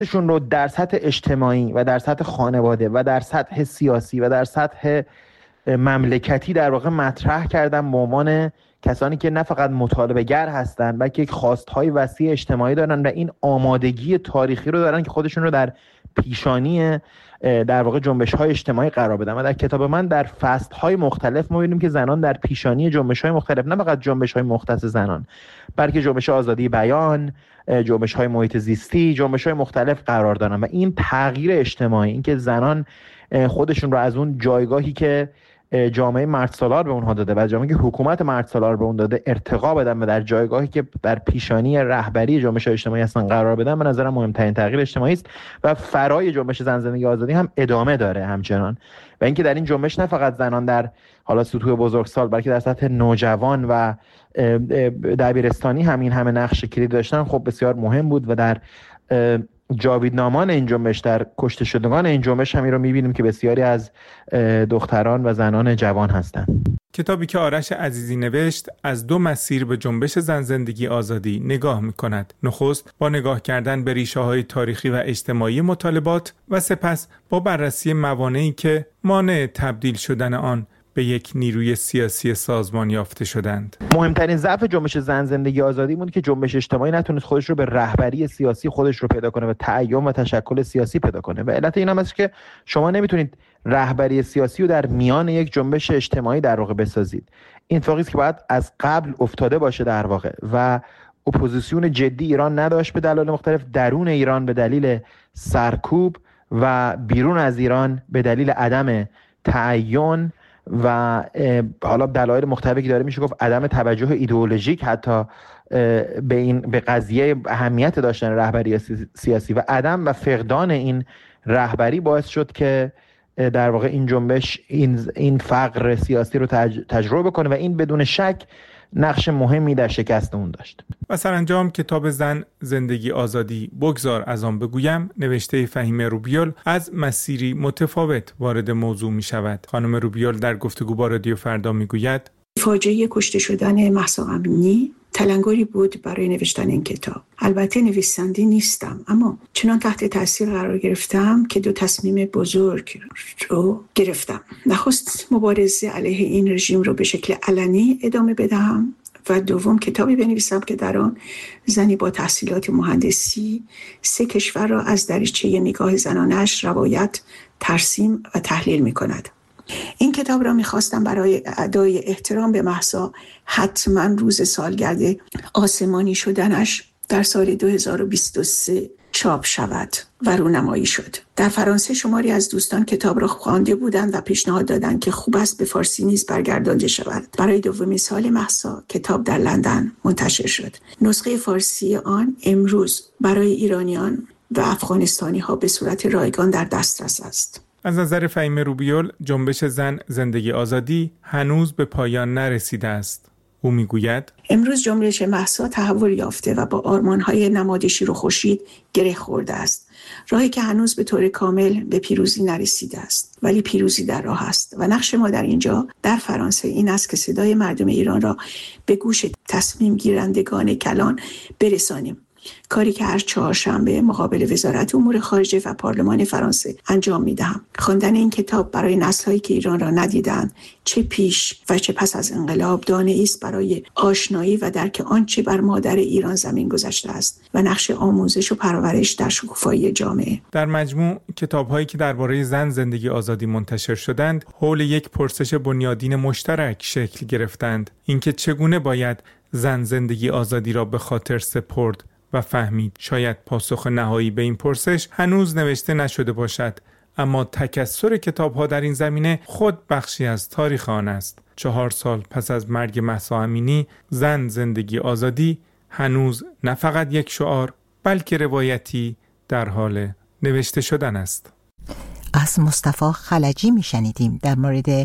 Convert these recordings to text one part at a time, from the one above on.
شون رو در سطح اجتماعی و در سطح خانواده و در سطح سیاسی و در سطح مملکتی در واقع مطرح کردن به عنوان کسانی که نه فقط مطالبه گر هستند بلکه یک خواستهای وسیع اجتماعی دارن و این آمادگی تاریخی رو دارن که خودشون رو در پیشانی در واقع جنبش‌های اجتماعی قرار بدن. و در کتاب من در فصل‌های مختلف ما می‌بینیم که زنان در پیشانی جنبش‌های مختلف، نه فقط جنبش‌های مختص زنان بلکه جنبش آزادی بیان، جنبش‌های محیط زیستی، جنبش‌های مختلف قرار دارن و این تغییر اجتماعی، این که زنان خودشون رو از اون جایگاهی که جامعه مردسالار به اونها داده و جامعه که حکومت مردسالار به اون داده ارتقا بدن و در جایگاهی که در پیشانی رهبری جنبش اجتماعی هستن قرار بدن، به نظرم مهمترین تغییر اجتماعی است و فرای جنبش زن زندگی آزادی هم ادامه داره همچنان. و اینکه در این جنبش نه فقط زنان در حالا سطوح بزرگسال بلکه در سطح نوجوان و دبیرستانی همین همه نقش کلیدی داشتن خب بسیار مهم بود و در جاویدنامان این جنبش، در کشته شدگان این جنبش همین رو می‌بینیم که بسیاری از دختران و زنان جوان هستند. کتابی که آرش عزیزی نوشت از دو مسیر به جنبش زن زندگی آزادی نگاه می‌کند. نخست با نگاه کردن به ریشه‌های تاریخی و اجتماعی مطالبات و سپس با بررسی موانعی که مانع تبدیل شدن آن به یک نیروی سیاسی سازمان یافته شدند. مهمترین ضعف جنبش زن زندگی آزادی بود که جنبش اجتماعی نتونست خودش رو به رهبری سیاسی خودش رو پیدا کنه و تعین و تشکل سیاسی پیدا کنه. و علت این هم است که شما نمیتونید رهبری سیاسی رو در میان یک جنبش اجتماعی در واقع بسازید. این اتفاقی است که باید از قبل افتاده باشه در واقع و اپوزیسیون جدی ایران نداشت به دلایل مختلف، درون ایران به دلیل سرکوب و بیرون از ایران به دلیل عدم تعین و حالا دلایل مختلفی داره، میشه گفت عدم توجه ایدئولوژیک حتی به قضیه اهمیت داشتن رهبری سیاسی و عدم و فقدان این رهبری باعث شد که در واقع این جنبش این فقر سیاسی رو تجربه کنه و این بدون شک نقش مهمی در شکست اون داشت. و سرانجام کتاب زن زندگی آزادی بگذار از آن بگویم نوشته فهیمه روبیل از مسیری متفاوت وارد موضوع می شود. خانم روبیل در گفتگو با رادیو فردا می گوید فاجعه کشته شدن مهسا امینی تلنگری بود برای نوشتن این کتاب. البته نویسنده نیستم، اما چنان تحت تاثیر قرار گرفتم که دو تصمیم بزرگ رو گرفتم. نخست مبارزه علیه این رژیم رو به شکل علنی ادامه بدهم و دوم کتابی بنویسم که در آن زنی با تحصیلات مهندسی 3 کشور را از دریچه نگاه زنانش روایت، ترسیم و تحلیل می کند. این کتاب را می‌خواستم برای ادای احترام به مهسا حتما روز سالگرد آسمانی شدنش در سال 2023 چاپ شود و رونمایی شد. در فرانسه شماری از دوستان کتاب را خوانده بودند و پیشنهاد دادند که خوب است به فارسی نیز برگردانده شود. برای دومین سال مهسا کتاب در لندن منتشر شد. نسخه فارسی آن امروز برای ایرانیان و افغانستانی‌ها به صورت رایگان در دسترس است. از نظر فهیمه روبیل جنبش زن زندگی آزادی هنوز به پایان نرسیده است. او میگوید امروز جنبش مهسا تحول یافته و با آرمان‌های نماد شیر و خورشید گره خورده است. راهی که هنوز به طور کامل به پیروزی نرسیده است، ولی پیروزی در راه است و نقش ما در اینجا در فرانسه این است که صدای مردم ایران را به گوش تصمیم گیرندگان کلان برسانیم. کاری که هر چهارشنبه مقابل وزارت امور خارجه و پارلمان فرانسه انجام می‌دهم. خواندن این کتاب برای نسل‌هایی که ایران را ندیدند، چه پیش و چه پس از انقلاب، دانه‌ای است برای آشنایی و درک آنچه بر مادر ایران زمین گذاشته است و نقش آموزش و پرورش در شکوفایی جامعه. در مجموع کتاب‌هایی که درباره زن زندگی آزادی منتشر شدند، حول یک پرسش بنیادین مشترک شکل گرفتند: اینکه چگونه باید زن زندگی آزادی را به خاطر سپرد و فهمید. شاید پاسخ نهایی به این پرسش هنوز نوشته نشده باشد، اما تکثر کتاب‌ها در این زمینه خود بخشی از تاریخ آن است. 4 سال پس از مرگ مهسا امینی، زن زندگی آزادی هنوز نه فقط یک شعار بلکه روایتی در حال نوشته شدن است. از مصطفی خلجی میشنیدیم در مورد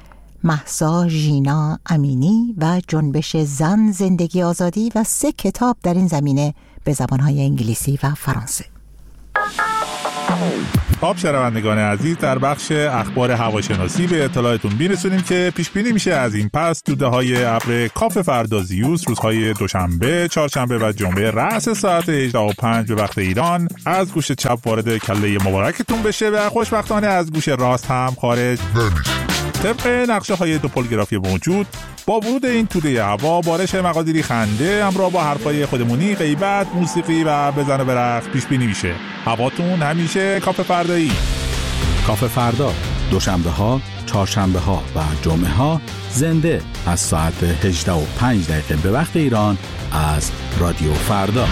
مهسا ژینا امینی و جنبش زن زندگی آزادی و 3 کتاب در این زمینه به زبانهای انگلیسی و فرانسه. خب شنوندگان عزیز، در بخش اخبار هواشناسی به اطلاعتون میرسونیم که پیش بینی میشه از این پس دوده‌های ابر کاف فردا زیوس روزهای دوشنبه، چهارشنبه و جمعه رأس ساعت 18:05 به وقت ایران از گوش چپ وارد کله مبارکتون بشه و خوشبختانه از گوش راست هم خارج نمیشه. طبق نقشه‌های دوپولگرافی موجود، با ورود این توده هوا بارش مقادیری خنده همراه با حرفای خودمونی، غیبت، موسیقی و بزن و برقص پیش بینی میشه. هواتون همیشه کاف فردایی. کاف فردا دوشنبه ها، چهارشنبه ها و جمعه ها زنده از ساعت 18:05 به وقت ایران از رادیو فردا.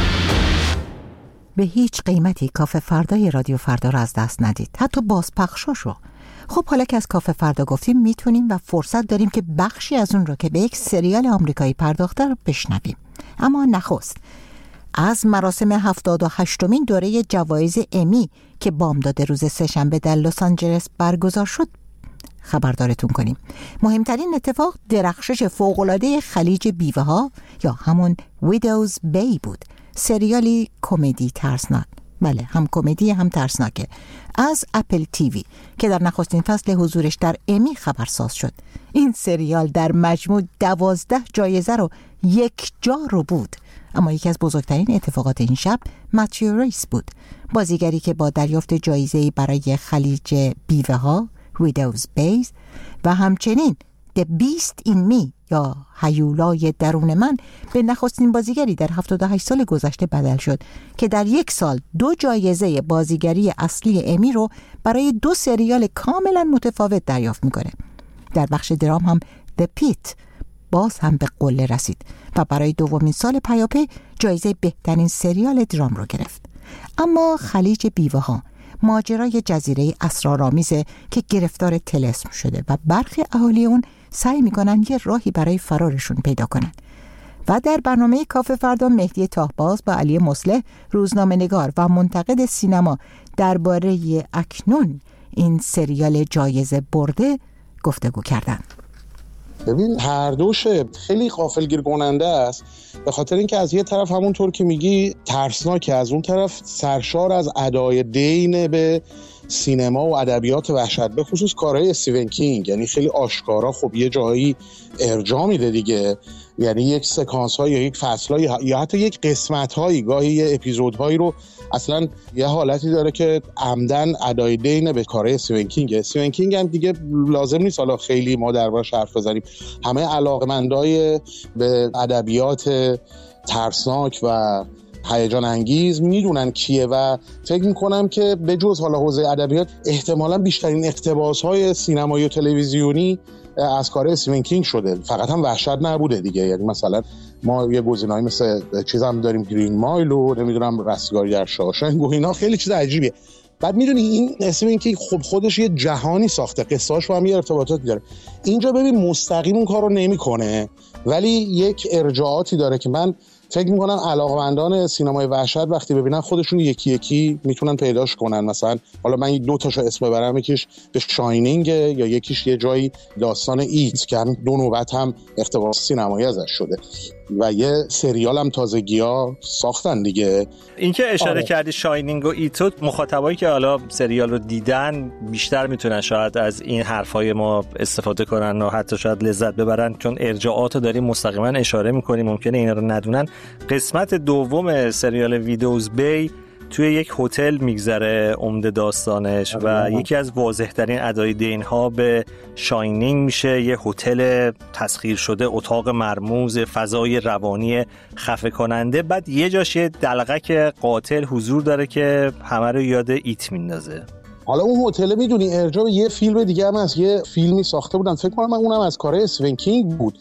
به هیچ قیمتی کاف فردای رادیو فردا رو از دست ندید، حتی بازپخشاشو. خب حالا که از کاف فردا گفتیم، میتونیم و فرصت داریم که بخشی از اون رو که به یک سریال آمریکایی پرداخته رو بشنویم. اما نخست از مراسم 78مین دوره جوایز امی که بامداد روز سه‌شنبه در لس آنجلس برگزار شد خبردارتون کنیم. مهمترین اتفاق درخشش فوق‌العاده خلیج بیوه ها یا همون ویدوز بی بود، سریالی کمدی ترسناک، بله هم کمدی هم ترسناکه، از اپل تیوی که در نخستین فصل حضورش در امی خبرساز شد. این سریال در مجموع 12 جایزه رو یک جا رو بود. اما یکی از بزرگترین اتفاقات این شب ماتیو ریس بود، بازیگری که با دریافت جایزه‌ای برای خلیج بیوه ها ویدوز بیز و همچنین The Beast in Me یا هیولای درون من به نخستین بازیگری در 78 سال گذشته بدل شد که در یک سال 2 جایزه بازیگری اصلی امی رو برای 2 سریال کاملا متفاوت دریافت میکنه. در بخش درام هم The Pit باز هم به قله رسید و برای دومین سال پیاپی جایزه بهترین سریال درام رو گرفت. اما خلیج بیوه ها ماجرای جزیره اسرارآمیزه که گرفتار طلسم شده و برخی اهالی اون سعی میکنن یه راهی برای فرارشون پیدا کنن. و در برنامه کاف فردا مهدی تاهباز با علی مصلح، روزنامه‌نگار و منتقد سینما، درباره اکنون این سریال جایزه برده گفتگو کردند. ببین هر دوش خیلی غافلگیر کننده است، به خاطر اینکه از یه طرف همونطور که میگی ترسناکه، از اون طرف سرشار از ادای دین به سینما و ادبیات وحشت، به خصوص کارهای استیون کینگ. یعنی خیلی آشکارا خب یه جایی ارجاع میده دیگه، یعنی یک سکانس های یا یک فصل های یا حتی یک قسمت هایی، گاهی یه اپیزود هایی رو اصلا یه حالتی داره که عمدن ادای دین به کارهای استیون کینگ. استیون کینگ هم دیگه لازم نیست حالا خیلی ما دربارش حرف بزنیم، همه علاقمندای به ادبیات ترسناک و هیجان انگیز میدونن کیه و فکر میکنم که به جز حالا حوزه ادبیات احتمالاً بیشترین اقتباس‌های سینمایی و تلویزیونی از کار استیون کینگ شده. فقط هم وحشت نبوده دیگه، یعنی مثلا ما یه گزینه‌ای مثل چیزام داریم، گرین مایل و نمیدونم رستگاری در شاوشنگ و اینا، خیلی چیز عجیبیه. بعد میدونی این استیون کینگ خب خودش یه جهانی ساخته، قصه‌اش با هم یه ارتباطاتی داره. اینجا ببین مستقیم اون کارو نمیکنه، ولی یک ارجاعاتی داره که من فکر میکنم علاقمندان سینمای وحشت وقتی ببینن خودشون یکی یکی میتونن پیداش کنن. مثلا حالا من 2 تاشو اسم ببرم، یکیش به شاینینگ یا یکیش یه جایی داستان ایت که هم 2 نوبت هم اقتباس سینمایی ازش شده و یه سریال هم تازگی‌ها ساختن دیگه. این که اشاره کردی شاینینگ و ایتو، مخاطبایی که حالا سریال رو دیدن بیشتر میتونن شاید از این حرفای ما استفاده کنن و حتی شاید لذت ببرن، چون ارجاعات رو داریم مستقیما اشاره میکنیم، ممکنه اینا رو ندونن. قسمت دوم سریال ویدوز بی توی یک هتل میگذره عمده داستانش و یکی از واضح‌ترین ادای دین‌ها به شاینینگ میشه یه هتل تسخیر شده، اتاق مرموز، فضای روانی خفه کننده. بعد یه جاش یه دلغک قاتل حضور داره که همه رو یاد ایت میندازه. حالا اون هتل میدونی ارجاع به یه فیلم دیگه هم از یه فیلمی ساخته بودن، فکر کنم اونم از کار استیون کینگ بود،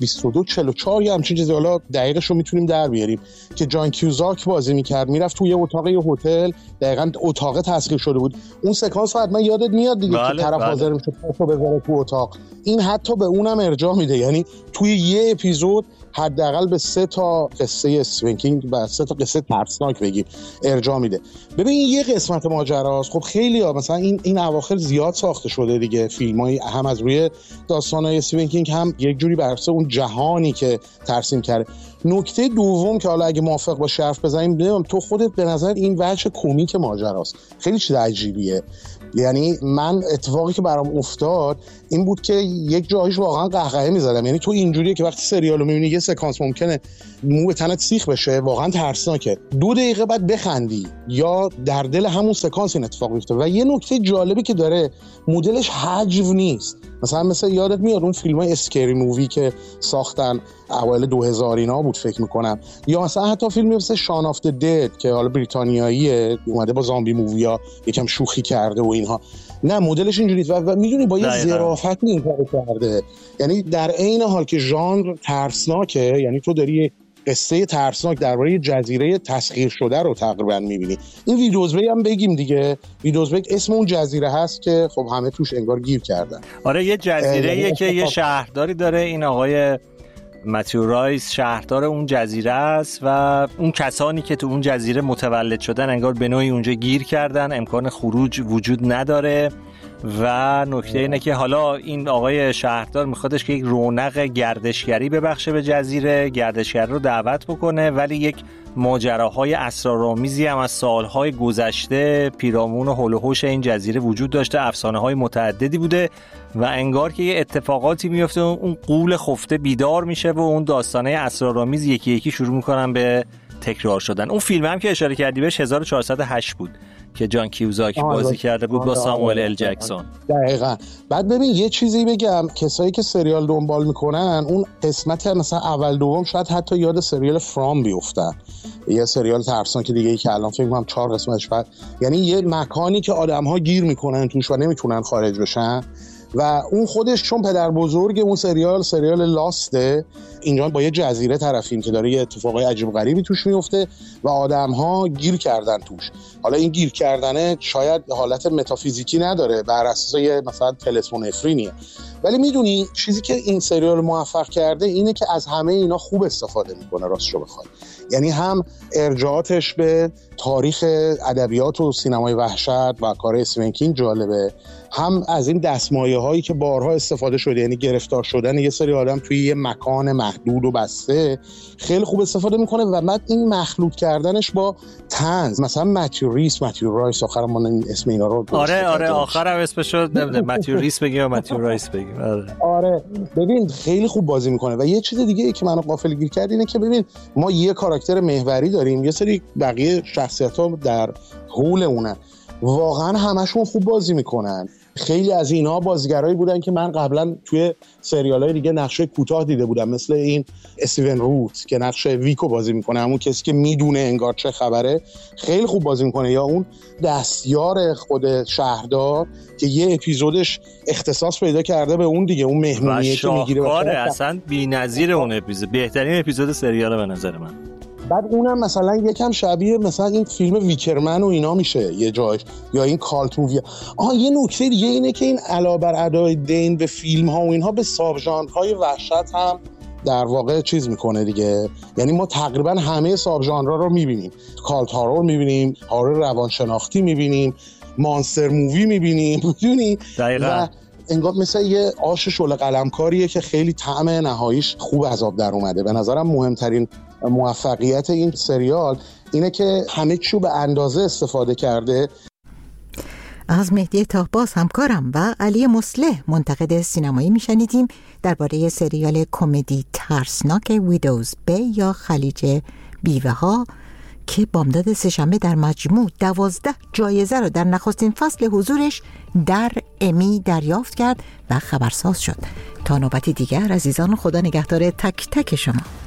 2244 یا همچین چیزی، حالا دقیقش رو میتونیم در بیاریم، که جان کیوزاک بازی میکرد، میرفت توی اتاق یه هتل، دقیقاً اتاق تسخیر شده بود. اون سکانس حتما یادت میاد دیگه که طرف حاضر میشه پاشو بذاره تو اتاق. این حتی به اونم ارجاع میده، یعنی توی یه اپیزود حداقل به 3 تا قصه استیون کینگ و 3 تا قصه ترسناک بگیم ارجاع میده. ببین یه قسمت ماجراست. خب خیلی‌ها مثلا این اواخر زیاد ساخته شده دیگه، فیلمای هم از روی داستانای استیون کینگ هم یک جوری بر اساس اون جهانی که ترسیم کرده. نکته دوم که حالا اگه موافق باشی حرف بزنیم، نمیدونم تو خودت به نظر این وجه کمیک ماجراست خیلی چیز عجیبیه. یعنی من اتفاقی که برام افتاد این بود که یک جایش واقعا قهقهه می‌زدم. یعنی تو اینجوریه که وقتی سریالو می‌بینی یه سکانس ممکنه مو به تنت سیخ بشه، واقعا ترسناکه، 2 دقیقه بعد بخندی یا در دل همون سکانس این اتفاق میفته. و یه نکته جالبی که داره، مدلش حجو نیست. مثلا یادت میاد اون فیلم‌های اسکری مووی که ساختن اوایل 2000 اینا بود فکر می‌کنم، یا مثلا حتی فیلمی مثل شان آف د دد که حالا بریتانیاییه، اومده با زامبی موویا یکم شوخی کرده و اینها. نه مدلش اینجوریه و میدونی با یه ظرافت این کارو کرده. یعنی در عین حال که ژانر ترسناکه، یعنی تو داری قصه ترسناک درباره جزیره تسخیر شده رو تقریبا می‌بینی. این ویدوز بی هم بگیم دیگه، ویدوز بی اسم اون جزیره هست که خب همه توش انگار گیر کردن. آره یه جزیره‌ایه که یه شهرداری داره، این آقای متیو رایس شهردار اون جزیره است و اون کسانی که تو اون جزیره متولد شدن انگار به نوعی اونجا گیر کردن، امکان خروج وجود نداره. و نکته اینه که حالا این آقای شهردار میخوادش که یک رونق گردشگری ببخشه به جزیره، گردشگر رو دعوت بکنه، ولی یک ماجراهای اسرارآمیزی هم از سالهای گذشته پیرامون و هول و هوش این جزیره وجود داشته، افسانه‌های متعددی بوده و انگار که یه اتفاقاتی میفته، اون غول خفته بیدار میشه و اون داستانه اسرارآمیز یکی یکی شروع میکنن به تکرار شدن. اون فیلم هم که اشاره کردی بهش 1408 بود که جان کیوزاکی بازی کرده بود با ساموئل ال جکسون. دقیقاً. بعد ببین یه چیزی بگم، کسایی که سریال دنبال میکنن اون قسمت مثلا اول دوم شاید حتی یاد سریال فرام بیفتن، یه سریال ترسناک دیگه ای که الان فکر کنم 4 قسمتش بعد، یعنی یه مکانی که آدم‌ها گیر میکنن توش و نمیتونن خارج بشن و اون خودش چون پدر بزرگ اون سریال لاسته، اینجا با یه جزیره طرفیم که داره یه اتفاقای عجیب غریبی توش میفته و آدم‌ها گیر کردن توش. حالا این گیر کردنه شاید حالت متافیزیکی نداره، بر اساس یه مثلا تلسمون افرینیه، ولی میدونی چیزی که این سریال موفق کرده اینه که از همه اینا خوب استفاده میکنه راستشو بخوای. یعنی هم ارجاعاتش به تاریخ ادبیات و سینمای وحشت و کار استیون کینگ جالبه، هم از این دستمایه هایی که بارها استفاده شده، یعنی گرفتار شدن یه سری آدم توی یه مکان محدود و بسته خیلی خوب استفاده میکنه و بعد این مخلوط کردنش با طنز، مثلا متیو رایس آخرم من اسم اینا رو آره آخرم اسمش رو نمیدونم متیو ریس بگیم یا متیو رایس بگیم. آره ببین خیلی خوب بازی میکنه. و یه چیز دیگه ای که منو غافلگیر کرد اینه که ببین ما یه کاراکتر محوری داریم، یه سری بقیه شخصیت‌ها در حول اونن، واقعا همشون خوب بازی میکنن. خیلی از اینا بازیگرایی بودن که من قبلا توی سریال‌های دیگه نقشه کوتاه دیده بودم، مثل این استیون روت که نقشه ویکو بازی میکنه، همون کسی که میدونه انگار چه خبره، خیلی خوب بازی میکنه. یا اون دستیار خود شهردار که یه اپیزودش اختصاص پیدا کرده به اون دیگه، اون مهمونیه که میگیره اصلا بی‌نظیر اون اپیزود، بهترین اپیزود سریال به نظر من. بعد اونم مثلا یکم شبیه مثلا این فیلم ویکرمن و اینا میشه یه جایش، یا این کالت مووی. یه نکته دیگه اینه که این علاوه بر ادای دین به فیلم ها و اینها به ساب ژانرهای وحشت هم در واقع چیز میکنه دیگه. یعنی ما تقریبا همه ساب ژانرها رو میبینیم، کالت هارور میبینیم، هارور روانشناختی میبینیم، مانستر مووی میبینیم، میدونی؟ دقیقاً. انگار مثل یه آش شعله قلمکاریه که خیلی طعم نهاییش خوب از آب در اومده. به نظرم مهمترین موفقیت این سریال اینه که همه چیو به اندازه استفاده کرده. از مهدی طاهباز همکارم و علی مصلح منتقد سینمایی میشنیدیم درباره سریال کمدی ترسناک ویدوز بی یا خلیج بیوه ها که بامداد سه‌شنبه در مجموع 12 جایزه رو در نخستین فصل حضورش در امی دریافت کرد و خبرساز شد. تا نوبتی دیگر عزیزان، خدا نگهدار تک تک شما.